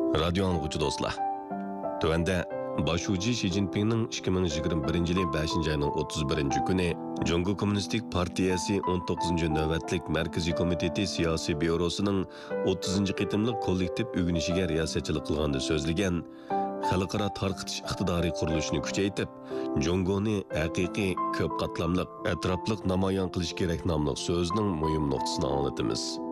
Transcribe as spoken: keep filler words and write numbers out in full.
Radio anlıqçı dostlar. Tövende Başuci Xi Jinping'nin ikki ming yigirma birinchi yili beshinchi ayning o'ttiz birinchi kuni Jongo Kommunistik Partiyasi o'n to'qqizinchi navbatlik Markaziy komiteti siyosiy byurosining o'ttizinchi qitimliq kollektiv o'ginishiga riyosatchilik qilganda so'zlagan xalqaro tarqitish iqtidoriy qurilishini kuchaytirib, Jongoni haqiqiy ko'p qatlamliq, atrofliq namoyon qilish kerak nomli so'zning muhim nuqtasini anglatamiz.